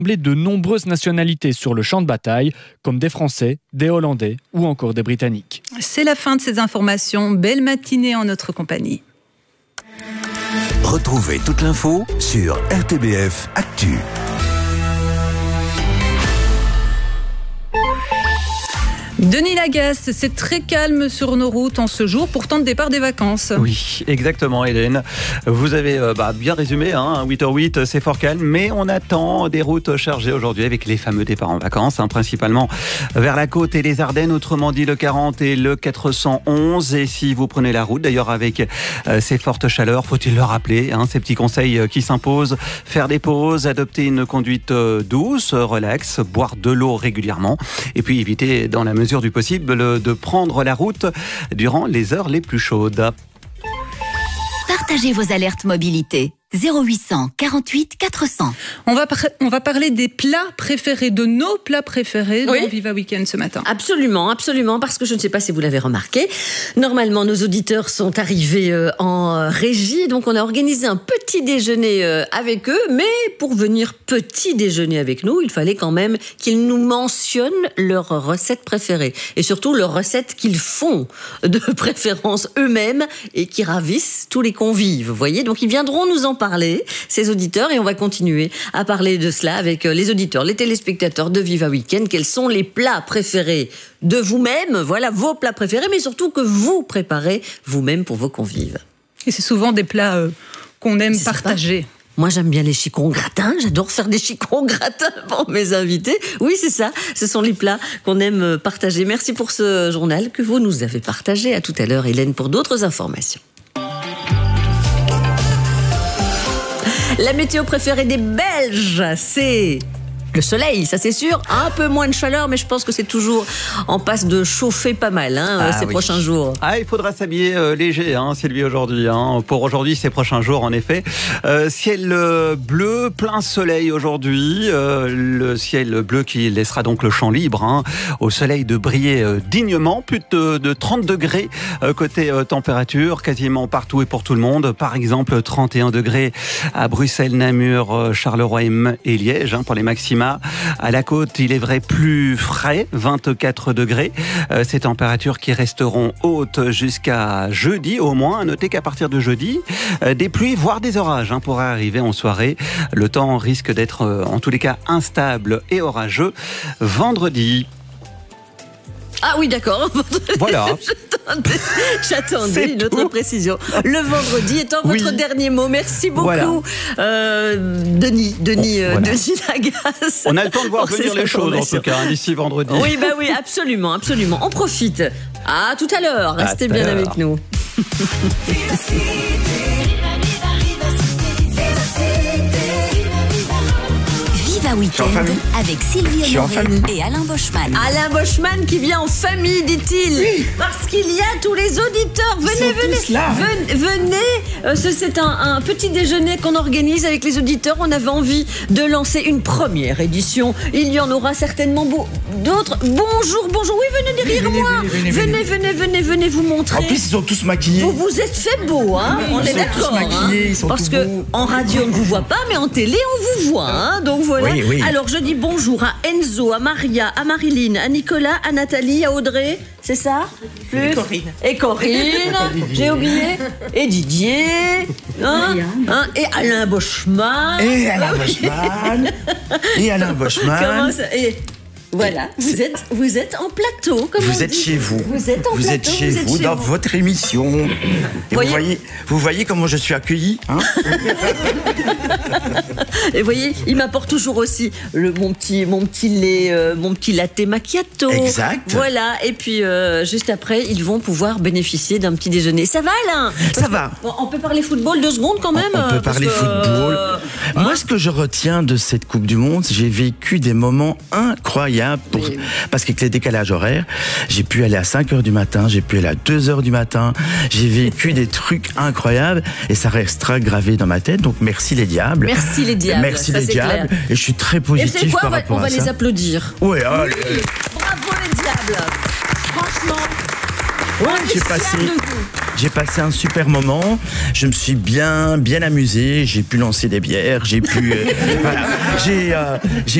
de nombreuses nationalités sur le champ de bataille, comme des Français, des Hollandais ou encore des Britanniques. C'est la fin de ces informations. Belle matinée en notre compagnie. Retrouvez toute l'info sur RTBF Actu. Denis Lagasse, c'est très calme sur nos routes en ce jour, pourtant le départ des vacances. Oui, exactement Hélène. Vous avez bien résumé, 8h08, c'est fort calme, mais on attend des routes chargées aujourd'hui avec les fameux départs en vacances, principalement vers la côte et les Ardennes, autrement dit le 40 et le 411. Et si vous prenez la route, d'ailleurs avec ces fortes chaleurs, faut-il le rappeler, ces petits conseils qui s'imposent, faire des pauses, adopter une conduite douce, relax, boire de l'eau régulièrement, et puis éviter dans la mesure du possible de prendre la route durant les heures les plus chaudes. Partagez vos alertes mobilité. 0800 48 400. On va parler des plats préférés, de nos plats préférés dans Viva Weekend ce matin. Absolument, absolument, parce que je ne sais pas si vous l'avez remarqué, normalement nos auditeurs sont arrivés en régie, donc on a organisé un petit déjeuner avec eux, mais pour venir petit déjeuner avec nous, il fallait quand même qu'ils nous mentionnent leurs recettes préférées, et surtout leurs recettes qu'ils font de préférence eux-mêmes et qui ravissent tous les convives, vous voyez, donc ils viendront nous en parler, ces auditeurs, et on va continuer à parler de cela avec les auditeurs, les téléspectateurs de Viva Weekend. Quels sont les plats préférés de vous-même? Voilà vos plats préférés, mais surtout que vous préparez vous-même pour vos convives. Et c'est souvent des plats qu'on aime partager. Moi, j'aime bien les chicons gratins. J'adore faire des chicons gratins pour mes invités. Oui, c'est ça. Ce sont les plats qu'on aime partager. Merci pour ce journal que vous nous avez partagé. À tout à l'heure, Hélène, pour d'autres informations. La météo préférée des Belges, c'est le soleil, ça c'est sûr. Un peu moins de chaleur, mais je pense que c'est toujours en passe de chauffer pas mal ces prochains jours. Il faudra s'habiller léger, Sylvie, aujourd'hui. Pour aujourd'hui, ces prochains jours, en effet. Ciel bleu, plein soleil aujourd'hui. Le ciel bleu qui laissera donc le champ libre au soleil de briller dignement. Plus de 30 degrés côté température, quasiment partout et pour tout le monde. Par exemple, 31 degrés à Bruxelles, Namur, Charleroi et Liège pour les maxima. À la côte, il est vrai plus frais, 24 degrés. Ces températures qui resteront hautes jusqu'à jeudi au moins. Notez qu'à partir de jeudi, des pluies, voire des orages pourraient arriver en soirée. Le temps risque d'être en tous les cas instable et orageux vendredi. Ah oui, d'accord. Voilà. J'attendais une autre précision. Le vendredi étant votre dernier mot. Merci beaucoup, Denis Lagasse. On a le temps de voir venir les choses, en tout cas, d'ici vendredi. Oui, absolument, absolument. On profite. À tout à l'heure. Restez bien avec nous. Viva Weekend avec Sylvie Honoré et Alain Boschman. Alain Boschman qui vient en famille, dit-il. Oui. Parce qu'il y a tous les auditeurs. Venez. C'est un petit déjeuner qu'on organise avec les auditeurs. On avait envie de lancer une première édition. Il y en aura certainement d'autres. Bonjour. Oui, venez derrière moi. Venez vous montrer. En plus, ils sont tous maquillés. Vous vous êtes fait beau, on est d'accord. Parce que en radio, on ne vous voit pas, mais en télé, on vous voit. Donc voilà. Oui. Alors, je dis bonjour à Enzo, à Maria, à Marilyn, à Nicolas, à Nathalie, à Audrey. C'est ça? Et Corinne. J'ai oublié. Et Didier. Et Alain Boschman. Comment ça? Voilà, vous êtes en plateau. Vous êtes chez vous. Vous êtes chez vous dans votre émission. Et vous voyez comment je suis accueilli, Et vous voyez, il m'apporte toujours aussi mon petit lait, mon petit latte macchiato. Exact. Voilà, et puis juste après, ils vont pouvoir bénéficier d'un petit déjeuner. Ça va, Alain? Ça va. Bon, on peut parler football 2 secondes quand même. On peut parler football. Moi, ce que je retiens de cette Coupe du Monde, j'ai vécu des moments incroyables. Parce qu'avec les décalages horaires, j'ai pu aller à 5h du matin, j'ai pu aller à 2h du matin, j'ai vécu des trucs incroyables et ça restera gravé dans ma tête. Donc merci les diables. Merci les diables. Merci les diables. Et je suis très positif par rapport à ça. On va les applaudir. Ouais, allez. Bravo les diables. Franchement. Ouais, J'ai passé un super moment. Je me suis bien amusé. J'ai pu lancer des bières. J'ai pu, voilà. J'ai